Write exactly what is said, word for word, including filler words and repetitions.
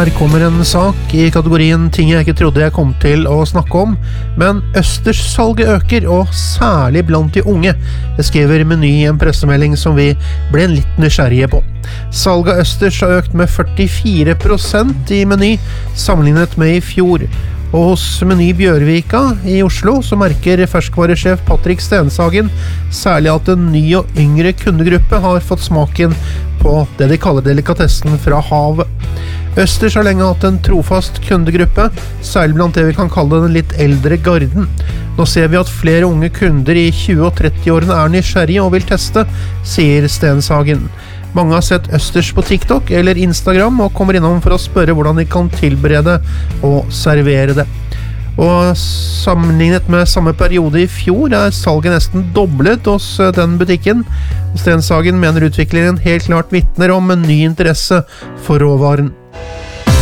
Her kommer en sak i kategorien ting jeg ikke trodde jeg kom til å snakke om, men Østers-salget øker, og særlig blant de unge. Det skriver Meny i en pressemelding som vi ble litt nysgjerrige på. Salget av Østers har økt med førtifire prosent i Meny, sammenlignet med i fjor. Og hos Meny Bjørvika i Oslo så merker ferskvaresjef Patrick Stenshagen særlig at en ny og yngre kundegruppe har fått smaken på det de kaller delikatessen fra havet. Østers har lenge hatt en trofast kundegruppe, særlig blant det vi kan kalle den litt eldre garden. Nå ser vi at flere unge kunder i tjue- og tretti-årene er nysgjerrige og vil teste, sier Stenshagen. Mange har sett Østers på TikTok eller Instagram og kommer innom for å spørre hvordan de kan tilberede og servere det. Og sammenlignet med samme periode i fjor er salget nesten doblet hos den butikken. Stenshagen mener utviklingen helt klart vitner om en ny interesse for råvaren.